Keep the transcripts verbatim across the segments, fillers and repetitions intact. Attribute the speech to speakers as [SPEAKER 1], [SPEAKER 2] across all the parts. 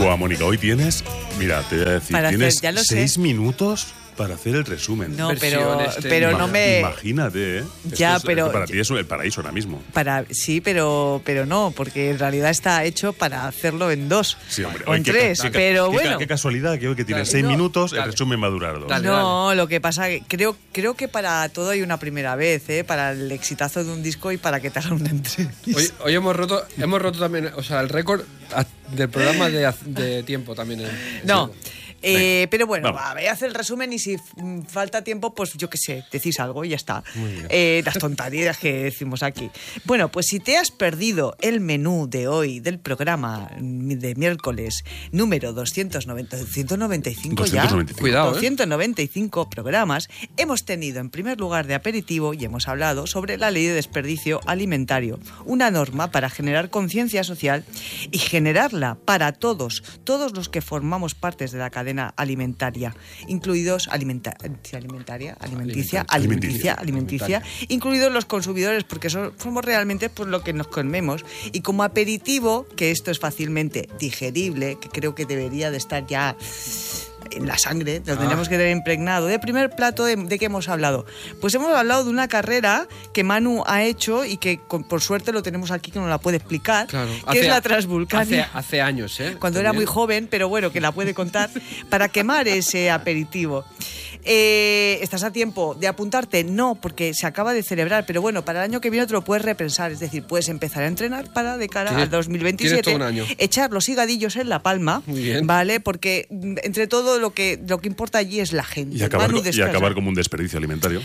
[SPEAKER 1] Buah, Mónica, hoy tienes, mira, te voy a decir,
[SPEAKER 2] Para
[SPEAKER 1] tienes
[SPEAKER 2] hacer, ya lo
[SPEAKER 1] seis
[SPEAKER 2] sé.
[SPEAKER 1] minutos para hacer el resumen.
[SPEAKER 2] No,
[SPEAKER 3] Versión
[SPEAKER 2] pero,
[SPEAKER 3] este.
[SPEAKER 2] pero
[SPEAKER 1] Ima-
[SPEAKER 2] no me...
[SPEAKER 1] Imagínate, ¿eh?
[SPEAKER 2] Ya,
[SPEAKER 1] Esto es-
[SPEAKER 2] pero-
[SPEAKER 1] esto para ti es el paraíso ahora mismo.
[SPEAKER 2] Para, sí, pero, pero no, porque en realidad está hecho para hacerlo en dos
[SPEAKER 1] Sí, hombre.
[SPEAKER 2] o
[SPEAKER 1] Oye,
[SPEAKER 2] en
[SPEAKER 1] qué-
[SPEAKER 2] tres,
[SPEAKER 1] qué- qué-
[SPEAKER 2] pero
[SPEAKER 1] qué,
[SPEAKER 2] bueno.
[SPEAKER 1] Qué casualidad que hoy que tienes
[SPEAKER 3] Dale.
[SPEAKER 1] seis
[SPEAKER 2] No.
[SPEAKER 1] minutos, el
[SPEAKER 3] Dale.
[SPEAKER 1] resumen va a durar dos.
[SPEAKER 3] Dale.
[SPEAKER 2] No, lo que pasa que creo, creo que para todo hay una primera vez, ¿eh? Para el exitazo de un disco y para que te hagan una entrevista.
[SPEAKER 3] Hoy, hoy hemos roto hemos roto también, o sea, el récord a- del programa de, haz- de tiempo también. en-
[SPEAKER 2] No. Eh,
[SPEAKER 1] Venga,
[SPEAKER 2] pero bueno,
[SPEAKER 1] vamos.
[SPEAKER 2] va, voy a hacer el resumen y si mm, falta tiempo, pues yo qué sé, decís algo y ya está.
[SPEAKER 3] Muy bien.
[SPEAKER 2] Eh, las tonterías que decimos aquí. Bueno, pues si te has perdido el menú de hoy del programa de miércoles número doscientos noventa, doscientos noventa y cinco ya,
[SPEAKER 1] doscientos noventa y cinco.
[SPEAKER 3] Cuidado, ¿eh?
[SPEAKER 2] doscientos noventa y cinco programas, hemos tenido en primer lugar de aperitivo y hemos hablado sobre la ley de desperdicio alimentario, una norma para generar conciencia social y generarla para todos, todos los que formamos partes de la cadena alimentaria, incluidos alimenta sí, alimentaria, alimenticia, alimenticia,
[SPEAKER 1] Alimenticia.
[SPEAKER 2] alimenticia, incluidos los consumidores, porque so- somos realmente por lo que nos comemos. Y como aperitivo, que esto es fácilmente digerible, que creo que debería de estar ya en la sangre, lo
[SPEAKER 3] Ah.
[SPEAKER 2] tenemos que tener impregnado. De primer plato, ¿de, de qué hemos hablado? Pues hemos hablado de una carrera que Manu ha hecho y que con- por suerte lo tenemos aquí, que nos la puede explicar,
[SPEAKER 3] Claro.
[SPEAKER 2] que
[SPEAKER 3] Hace-
[SPEAKER 2] es la
[SPEAKER 3] Hace,
[SPEAKER 2] Transvulcania.
[SPEAKER 3] hace años, ¿eh?
[SPEAKER 2] Cuando era muy
[SPEAKER 3] También.
[SPEAKER 2] joven, pero bueno, que la puede contar, para quemar ese aperitivo. Eh, ¿Estás a tiempo de apuntarte? No, porque se acaba de celebrar, pero bueno, para el año que viene te lo puedes repensar, es decir, puedes empezar a entrenar para de cara
[SPEAKER 3] Tienes-
[SPEAKER 2] al dos mil veintisiete,
[SPEAKER 3] tienes todo un año.
[SPEAKER 2] echar los higadillos en la palma,
[SPEAKER 3] Muy bien.
[SPEAKER 2] ¿vale? Porque mm, entre todo lo que, lo que importa allí es la gente.
[SPEAKER 1] Y acabar,
[SPEAKER 2] Manu,
[SPEAKER 1] co- y
[SPEAKER 2] descansa.
[SPEAKER 1] acabar como un desperdicio alimentario.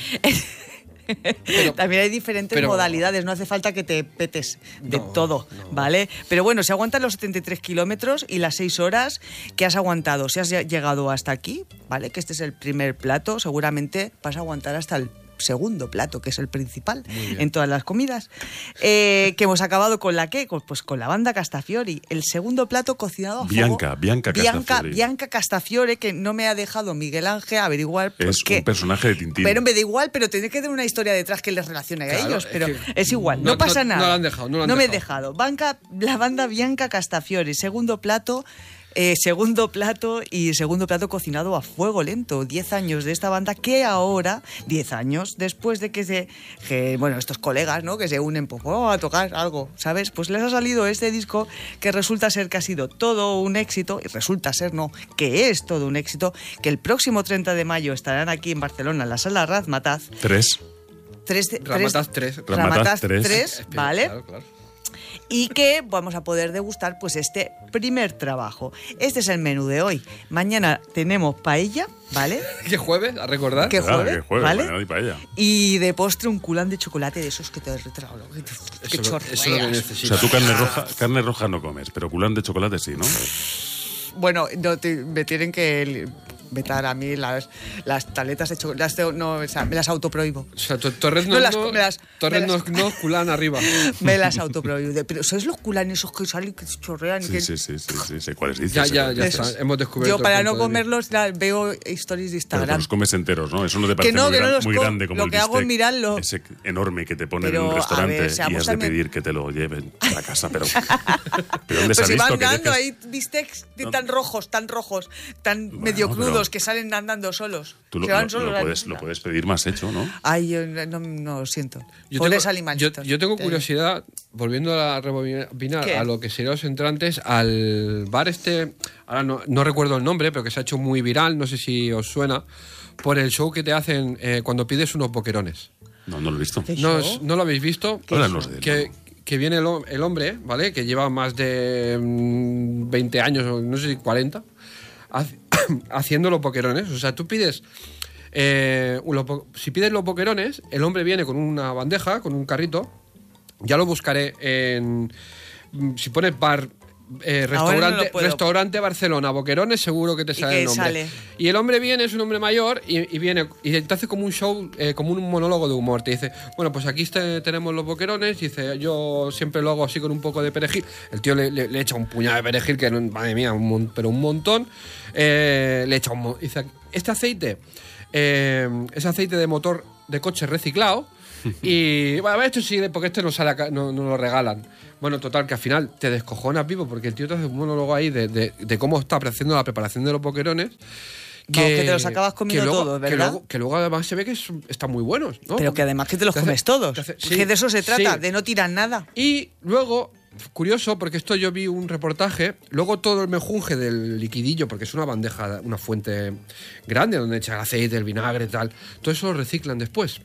[SPEAKER 2] También hay diferentes
[SPEAKER 3] pero-
[SPEAKER 2] modalidades, no hace falta que te petes de
[SPEAKER 3] No,
[SPEAKER 2] todo,
[SPEAKER 3] no.
[SPEAKER 2] ¿vale? Pero bueno, si aguantas los setenta y tres kilómetros y las seis horas que has aguantado, si has llegado hasta aquí, ¿vale? Que este es el primer plato, seguramente vas a aguantar hasta el segundo plato, que es el principal en todas las comidas. Eh, que hemos acabado con la qué, pues con la banda Castafiori, el segundo plato cocinado a fuego.
[SPEAKER 1] Bianca, Bianca
[SPEAKER 2] Bianca,
[SPEAKER 1] Castafiori.
[SPEAKER 2] Bianca Castafiore, que no me ha dejado Miguel Ángel averiguar por
[SPEAKER 1] Es
[SPEAKER 2] qué.
[SPEAKER 1] un personaje de Tintín.
[SPEAKER 2] Pero me da igual, pero tiene que tener una historia detrás que les relacione a
[SPEAKER 3] Claro,
[SPEAKER 2] ellos.
[SPEAKER 3] es
[SPEAKER 2] Pero
[SPEAKER 3] que
[SPEAKER 2] es igual, no,
[SPEAKER 3] no-
[SPEAKER 2] pasa
[SPEAKER 3] no-
[SPEAKER 2] nada.
[SPEAKER 3] no lo han dejado, no lo han
[SPEAKER 2] me he
[SPEAKER 3] dejado.
[SPEAKER 2] dejado. Banca, la banda Bianca Castafiore, segundo plato. eh, segundo plato y segundo plato cocinado a fuego lento. Diez años de esta banda que ahora, diez años después de que se, que, bueno, estos colegas, ¿no? Que se unen pues, oh, a tocar algo, ¿sabes? Pues les ha salido este disco que resulta ser que ha sido todo un éxito, y resulta ser, no, que es todo un éxito, que el próximo treinta de mayo estarán aquí en Barcelona, en la sala Razmataz.
[SPEAKER 1] Tres.
[SPEAKER 2] Tres, de-
[SPEAKER 3] Ramataz tres.
[SPEAKER 1] Ramataz
[SPEAKER 2] Ramataz
[SPEAKER 1] tres.
[SPEAKER 2] tres, ¿vale?
[SPEAKER 3] Claro, claro.
[SPEAKER 2] Y que vamos a poder degustar pues este primer trabajo. Este es el menú de hoy. Mañana tenemos paella, ¿vale?
[SPEAKER 3] ¿Qué jueves? ¿A recordar?
[SPEAKER 2] ¿Qué
[SPEAKER 1] Claro,
[SPEAKER 2] jueves?
[SPEAKER 1] que jueves,
[SPEAKER 2] ¿vale?
[SPEAKER 1] mañana hay paella.
[SPEAKER 2] Y de postre un culán de chocolate de esos que te retrago. Que, te- que
[SPEAKER 3] Eso, lo- eso es lo que
[SPEAKER 2] chorreas.
[SPEAKER 1] O
[SPEAKER 3] necesito.
[SPEAKER 1] sea, tú carne roja, carne roja no comes, pero culán de chocolate sí, ¿no?
[SPEAKER 2] Bueno, no, te- me tienen que vetar a mí las, las taletas de chocolate. Las tengo- no, o sea, me las autoprohíbo.
[SPEAKER 3] O sea, to- Torres
[SPEAKER 2] No
[SPEAKER 3] no,
[SPEAKER 2] las-
[SPEAKER 3] no,
[SPEAKER 2] me las-
[SPEAKER 3] Torres
[SPEAKER 2] me
[SPEAKER 3] no,
[SPEAKER 2] las-
[SPEAKER 3] no, culán arriba.
[SPEAKER 2] Me las autoprohíbo. De- Pero ¿sois los culanes esos que salen, que se chorrean?
[SPEAKER 1] Sí,
[SPEAKER 2] que...
[SPEAKER 1] sí, sí, sí, sí, sé cuáles dices.
[SPEAKER 3] Ya,
[SPEAKER 1] sé
[SPEAKER 3] ya,
[SPEAKER 1] cuáles
[SPEAKER 3] ya
[SPEAKER 1] dices.
[SPEAKER 3] está. Hemos descubierto.
[SPEAKER 2] Yo para
[SPEAKER 3] el
[SPEAKER 2] no
[SPEAKER 3] punto de
[SPEAKER 2] comerlos la- veo stories de
[SPEAKER 1] Pero te
[SPEAKER 2] Instagram.
[SPEAKER 1] los comes enteros, ¿no? Eso no te
[SPEAKER 2] Que
[SPEAKER 1] parece
[SPEAKER 2] no,
[SPEAKER 1] muy,
[SPEAKER 2] que no
[SPEAKER 1] gran-
[SPEAKER 2] los
[SPEAKER 1] muy
[SPEAKER 2] co-
[SPEAKER 1] grande como
[SPEAKER 2] lo
[SPEAKER 1] el
[SPEAKER 2] que hago es
[SPEAKER 1] bistec
[SPEAKER 2] mirarlo.
[SPEAKER 1] ese enorme que te ponen
[SPEAKER 2] Pero,
[SPEAKER 1] en un
[SPEAKER 2] a
[SPEAKER 1] restaurante
[SPEAKER 2] ver,
[SPEAKER 1] y
[SPEAKER 2] seamos
[SPEAKER 1] has de
[SPEAKER 2] también-
[SPEAKER 1] pedir que te lo lleven a la casa, pero... ¿Pero dónde se
[SPEAKER 2] Pues
[SPEAKER 1] ha
[SPEAKER 2] si
[SPEAKER 1] visto
[SPEAKER 2] van
[SPEAKER 1] que
[SPEAKER 2] dando
[SPEAKER 1] dejes-
[SPEAKER 2] ahí bistecs de tan rojos, tan rojos, tan
[SPEAKER 1] Bueno,
[SPEAKER 2] medio
[SPEAKER 1] pero-
[SPEAKER 2] crudos que salen andando solos.
[SPEAKER 1] Tú lo,
[SPEAKER 2] Se van
[SPEAKER 1] lo-
[SPEAKER 2] solos
[SPEAKER 1] lo
[SPEAKER 2] a la
[SPEAKER 1] puedes,
[SPEAKER 2] cocina.
[SPEAKER 1] lo puedes pedir más hecho, ¿no?
[SPEAKER 2] Ay, yo no, no lo siento.
[SPEAKER 3] Yo
[SPEAKER 2] Poles
[SPEAKER 3] tengo, yo,
[SPEAKER 2] animalitos.
[SPEAKER 3] yo tengo
[SPEAKER 2] Te-
[SPEAKER 3] curiosidad, volviendo a rebobinar
[SPEAKER 2] ¿Qué?
[SPEAKER 3] a lo que serían los entrantes, al bar este, ahora no, no recuerdo el nombre, pero que se ha hecho muy viral, no sé si os suena, por el show que te hacen eh, cuando pides unos boquerones.
[SPEAKER 1] No, no lo he visto.
[SPEAKER 2] ¿Qué
[SPEAKER 3] ¿No,
[SPEAKER 2] show?
[SPEAKER 3] os- ¿No lo habéis visto?
[SPEAKER 1] Háblanos de él.
[SPEAKER 3] Que, que viene el, hom- el hombre, ¿vale? Que lleva más de mm, veinte años, o no sé si cuarenta, haci- haciendo los boquerones. O sea, tú pides... eh, un lopo- si pides los boquerones, el hombre viene con una bandeja, con un carrito. Ya lo buscaré en... mm, Si pones bar... eh,
[SPEAKER 2] Ahora no
[SPEAKER 3] restaurante,
[SPEAKER 2] lo puedo.
[SPEAKER 3] restaurante Barcelona, Boquerones, seguro que te
[SPEAKER 2] ¿Y
[SPEAKER 3] sale
[SPEAKER 2] qué
[SPEAKER 3] el nombre.
[SPEAKER 2] sale?
[SPEAKER 3] Y el hombre viene, es un hombre mayor, y, y viene y te hace como un show, eh, como un monólogo de humor. Te dice, bueno, pues aquí este- tenemos los boquerones, y dice, yo siempre lo hago así con un poco de perejil. El tío le, le- le echa un puñado de perejil, que no- madre mía, un mon- pero un montón. Eh, le echa un mo- dice, este aceite eh, es aceite de motor de coche reciclado. Y bueno, esto sí, porque este no sale acá, no, no lo regalan. Bueno, total, que al final te descojonas vivo porque el tío te hace un monólogo ahí de, de, de cómo está haciendo la preparación de los boquerones.
[SPEAKER 2] Que, no, que te los acabas comiendo
[SPEAKER 3] luego,
[SPEAKER 2] todos, ¿verdad?
[SPEAKER 3] Que luego, que luego además se ve que es, están muy buenos, ¿no?
[SPEAKER 2] Pero que además que te los
[SPEAKER 3] te hace,
[SPEAKER 2] comes todos.
[SPEAKER 3] te hace, sí,
[SPEAKER 2] que de eso se trata,
[SPEAKER 3] sí.
[SPEAKER 2] de no tirar nada.
[SPEAKER 3] Y luego, curioso, porque esto yo vi un reportaje, luego todo el mejunje del liquidillo, porque es una bandeja, una fuente grande donde echan el aceite, el vinagre y tal, todo eso lo reciclan después.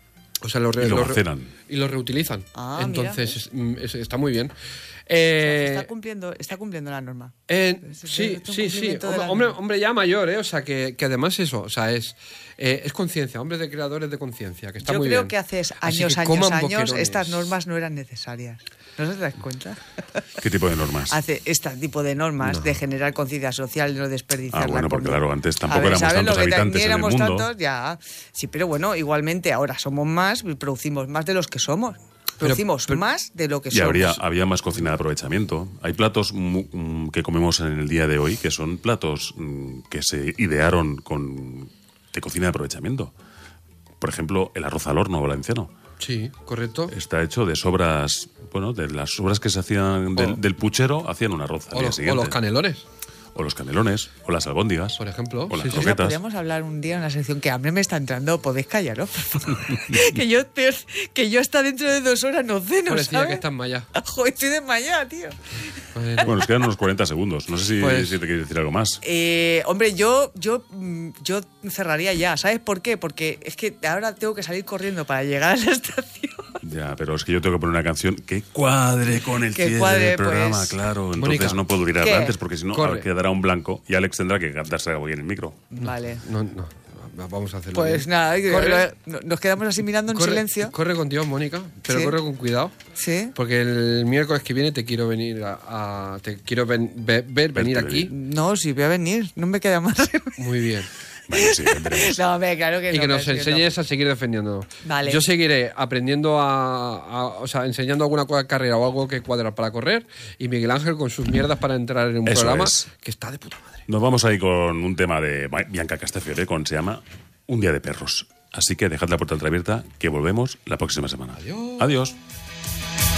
[SPEAKER 3] O sea, lo, re,
[SPEAKER 1] y lo,
[SPEAKER 3] lo
[SPEAKER 1] maceran.
[SPEAKER 3] Y lo reutilizan.
[SPEAKER 2] Ah,
[SPEAKER 3] entonces,
[SPEAKER 2] mira.
[SPEAKER 3] es, es, está muy bien. Eh,
[SPEAKER 2] está, cumpliendo, está cumpliendo la norma.
[SPEAKER 3] Eh,
[SPEAKER 2] es,
[SPEAKER 3] sí,
[SPEAKER 2] es
[SPEAKER 3] sí, sí. Hombre,
[SPEAKER 2] hombre,
[SPEAKER 3] hombre ya mayor, ¿eh? O sea, que, que además eso, o sea, es, eh, es conciencia, hombres de creadores de conciencia, que está
[SPEAKER 2] Yo
[SPEAKER 3] muy
[SPEAKER 2] creo
[SPEAKER 3] bien.
[SPEAKER 2] que hace años,
[SPEAKER 3] Así que
[SPEAKER 2] años, años,
[SPEAKER 3] boquerones.
[SPEAKER 2] estas normas no eran necesarias. ¿No se das cuenta?
[SPEAKER 1] ¿Qué tipo de normas?
[SPEAKER 2] Hace este tipo de normas
[SPEAKER 1] no.
[SPEAKER 2] de generar conciencia social, de no desperdiciar
[SPEAKER 1] Ah, bueno,
[SPEAKER 2] la
[SPEAKER 1] porque
[SPEAKER 2] comida.
[SPEAKER 1] claro, antes tampoco
[SPEAKER 2] ver,
[SPEAKER 1] éramos tantos
[SPEAKER 2] lo que
[SPEAKER 1] habitantes
[SPEAKER 2] ni
[SPEAKER 1] en el
[SPEAKER 2] éramos
[SPEAKER 1] mundo.
[SPEAKER 2] Tantos, ya. Sí, pero bueno, igualmente ahora somos más y producimos más de los que somos. Producimos
[SPEAKER 3] pero,
[SPEAKER 2] más de lo que
[SPEAKER 1] y
[SPEAKER 2] somos.
[SPEAKER 1] habría, había más cocina de aprovechamiento. Hay platos mm, que comemos en el día de hoy que son platos mm, que se idearon con de cocina de aprovechamiento. Por ejemplo, el arroz al horno valenciano.
[SPEAKER 3] Sí, correcto.
[SPEAKER 1] Está hecho de sobras, bueno, de las sobras que se hacían del,
[SPEAKER 3] o,
[SPEAKER 1] del puchero, hacían un arroz al
[SPEAKER 3] o
[SPEAKER 1] día
[SPEAKER 3] los,
[SPEAKER 1] siguiente.
[SPEAKER 3] O los canelones.
[SPEAKER 1] O los canelones, o las albóndigas.
[SPEAKER 3] Por ejemplo.
[SPEAKER 1] O las
[SPEAKER 3] sí, sí.
[SPEAKER 1] croquetas.
[SPEAKER 2] Podríamos hablar un día en una sección que hambre me está entrando. ¿Podéis callaros, por favor? que, yo, que yo hasta dentro de dos horas no ceno,
[SPEAKER 3] Parecía
[SPEAKER 2] ¿sabes?
[SPEAKER 3] que estás maya.
[SPEAKER 2] Joder, estoy desmayada, tío.
[SPEAKER 3] Bueno.
[SPEAKER 1] Bueno, nos quedan unos cuarenta segundos. No sé si,
[SPEAKER 3] Pues-
[SPEAKER 1] si te quieres decir algo más.
[SPEAKER 2] Eh, hombre, yo, yo, mm, yo cerraría ya. ¿Sabes por qué? Porque es que ahora tengo que salir corriendo para llegar a la estación.
[SPEAKER 1] Ya, pero es que yo tengo que poner una canción que cuadre con el
[SPEAKER 2] Que
[SPEAKER 1] cierre
[SPEAKER 2] cuadre,
[SPEAKER 1] del programa,
[SPEAKER 2] pues.
[SPEAKER 1] claro. Entonces
[SPEAKER 3] Mónica,
[SPEAKER 1] no puedo ir
[SPEAKER 2] ¿qué?
[SPEAKER 1] antes porque si no
[SPEAKER 3] Corre.
[SPEAKER 1] quedará un blanco y Alex tendrá que darse algo bien el micro.
[SPEAKER 2] Vale.
[SPEAKER 3] No, no. Vamos a hacerlo.
[SPEAKER 2] Pues
[SPEAKER 3] bien.
[SPEAKER 2] nada, que-
[SPEAKER 3] Corre.
[SPEAKER 2] lo- nos quedamos así mirando en
[SPEAKER 3] corre,
[SPEAKER 2] silencio.
[SPEAKER 3] Corre con Dios, Mónica, pero
[SPEAKER 2] Sí.
[SPEAKER 3] corre con cuidado.
[SPEAKER 2] Sí.
[SPEAKER 3] Porque el miércoles que viene te quiero venir a, a- te quiero ven- ve- ver venir
[SPEAKER 1] Verte
[SPEAKER 3] aquí.
[SPEAKER 2] No, sí, voy a venir. No me queda más.
[SPEAKER 3] Muy bien.
[SPEAKER 1] Vale, sí, vendremos.
[SPEAKER 2] No, hombre, claro que
[SPEAKER 3] Y
[SPEAKER 2] no.
[SPEAKER 3] que nos
[SPEAKER 2] que no.
[SPEAKER 3] enseñes a seguir defendiéndonos.
[SPEAKER 2] Vale.
[SPEAKER 3] Yo seguiré aprendiendo a, a- o sea, enseñando alguna cosa de carrera o algo que cuadra para correr. Y Miguel Ángel con sus mierdas para entrar en un
[SPEAKER 1] Eso
[SPEAKER 3] programa
[SPEAKER 1] es.
[SPEAKER 3] que está de puta madre.
[SPEAKER 1] Nos vamos ahí con un tema de Bianca Castafiore, con se llama Un día de perros. Así que dejad la puerta entreabierta, que volvemos la próxima semana.
[SPEAKER 3] Adiós.
[SPEAKER 1] Adiós.